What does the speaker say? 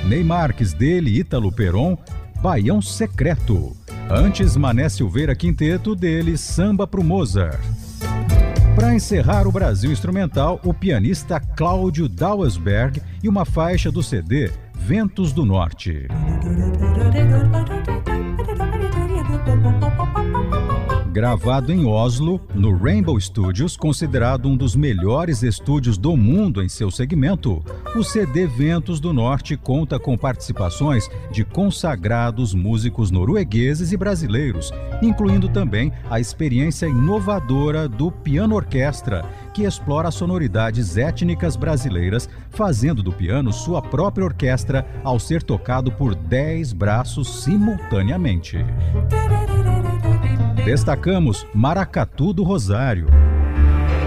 Ney Marques, dele Ítalo Peron, Baião Secreto. Antes, Mané Silveira Quinteto, dele Samba pro Mozart. Para encerrar o Brasil Instrumental, o pianista Cláudio Dauersberg e uma faixa do CD Ventos do Norte. Gravado em Oslo, no Rainbow Studios, considerado um dos melhores estúdios do mundo em seu segmento, o CD Ventos do Norte conta com participações de consagrados músicos noruegueses e brasileiros, incluindo também a experiência inovadora do piano orquestra, que explora sonoridades étnicas brasileiras, fazendo do piano sua própria orquestra ao ser tocado por 10 braços simultaneamente. Destacamos Maracatu do Rosário.